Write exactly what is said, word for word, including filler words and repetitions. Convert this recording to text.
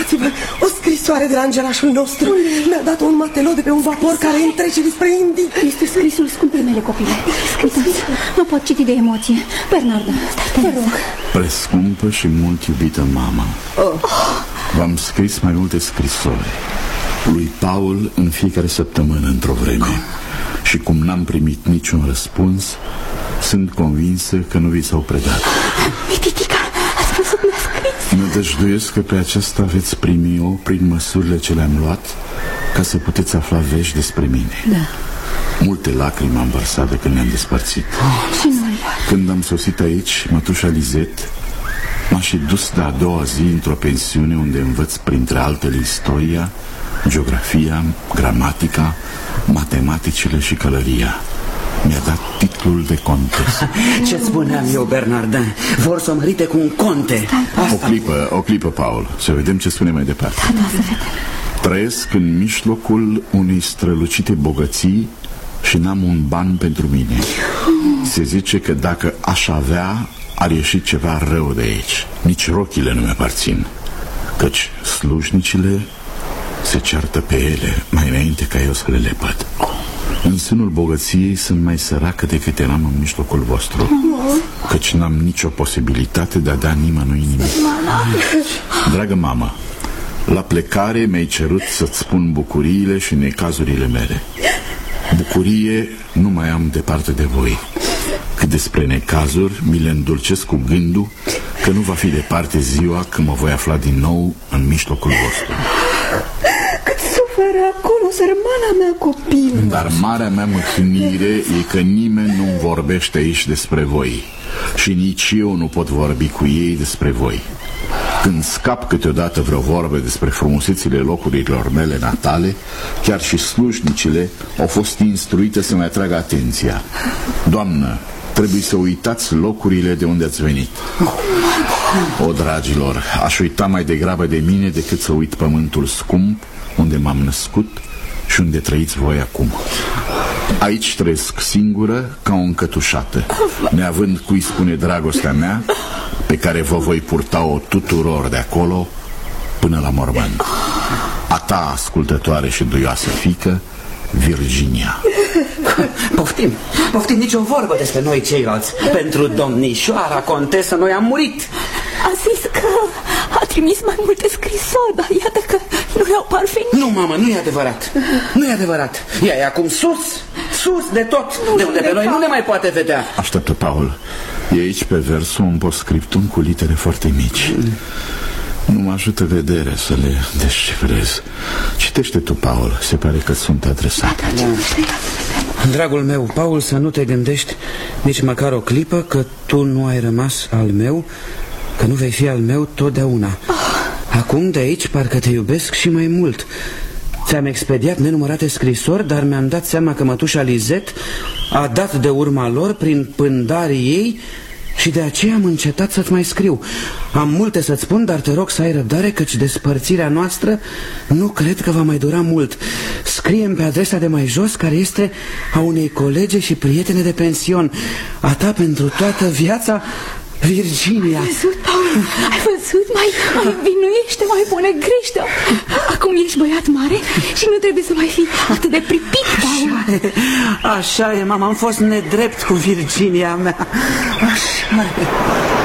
Uitați-vă, o scrisoare de la îngerașul nostru. Mi-a dat un matelot de pe un vapor care întrece despre Indii. Este scrisul scumpii mele, copile. Uitați, nu pot citi de emoție. Bernarda, te rog. Prescumpă și mult iubită mama, oh. v-am scris mai multe scrisori lui Paul în fiecare săptămână într-o vreme. Și cum n-am primit niciun răspuns, sunt convinsă că nu vi s-au predat. Mititica, ați văzut, mi-a scris. Nădăjduiesc că pe aceasta veți primi-o prin măsurile ce le-am luat, ca să puteți afla vești despre mine. Da. Multe lacrimi am vărsat de când ne-am despărțit. Oh, și noi. Când am sosit aici, mătușa Lizet m-a și dus de a doua zi într-o pensiune unde învăț printre altele istoria, geografia, gramatica, matematicile și călăria. Mi-a dat titlul de contesă. Ce spuneam eu, Bernardin? Vor să o mărite cu un conte. O clipă, o clipă, Paul. Să vedem ce spune mai departe. Da, da, să vedem. Trăiesc în mijlocul unei strălucite bogății și n-am un ban pentru mine. Se zice că dacă aș avea, ar ieși ceva rău de aici. Nici rochile nu mi-aparțin, căci slujnicile se ceartă pe ele mai înainte ca eu să le lepăd. În sânul bogăției sunt mai săracă decât eram în mijlocul vostru, căci n-am nicio posibilitate de a da nimănui nimic. Dragă mamă, la plecare mi-ai cerut să-ți spun bucuriile și necazurile mele. Bucurie nu mai am departe de voi. Cât despre necazuri, mi le îndulcesc cu gândul că nu va fi departe ziua când mă voi afla din nou în mijlocul vostru. Cât suferă acolo, sărmana mea copil. Dar marea mea mâhnire e că nimeni nu vorbește aici despre voi. Și nici eu nu pot vorbi cu ei despre voi. Când scap câteodată vreo vorbă despre frumusețile locurilor mele natale, chiar și slujnicile au fost instruite să-mi atragă atenția. Doamnă, trebuie să uitați locurile de unde ați venit. O, dragilor, aș uita mai degrabă de mine decât să uit pământul scump unde m-am născut și unde trăiți voi acum. Aici trăiesc singură ca o încătușată, neavând cui spune dragostea mea, pe care vă voi purta-o tuturor de acolo până la mormânt. A ta ascultătoare și duioasă fiică, Virginia. Poftim, poftim, nicio vorbă despre noi ceilalți. Pentru domnișoara contesă noi am murit. A zis că a trimis mai multe scrisori, dar iată că nu i-au parvenit. Nu, mamă, nu e adevărat. Nu e adevărat. Ea e acum sus, sus de tot, nu, de unde pe noi nu ne mai poate vedea. Așteaptă, Paul. E aici pe versul un postscriptum cu litere foarte mici. Nu mă ajută vederea să le descifrez. Citește tu, Paul, se pare că sunt adresate. Da. Dragul meu, Paul, să nu te gândești nici măcar o clipă că tu nu ai rămas al meu, că nu vei fi al meu totdeauna. Acum de aici parcă te iubesc și mai mult. Ți-am expediat nenumărate scrisori, dar mi-am dat seama că mătușa Lizet a dat de urma lor prin pândarii ei și de aceea am încetat să-ți mai scriu. Am multe să-ți spun, dar te rog să ai răbdare, căci despărțirea noastră nu cred că va mai dura mult. Scrie-mi pe adresa de mai jos, care este a unei colege și prietene de pension. A ta pentru toată viața, Virginia. Ai văzut, Paul? Ai văzut? Mai, mai vinuiește, mai pune grește. Acum ești băiat mare și nu trebuie să mai fii atât de pripit, Paul. Așa e, așa e, mama, am fost nedrept cu Virginia mea. Așa e.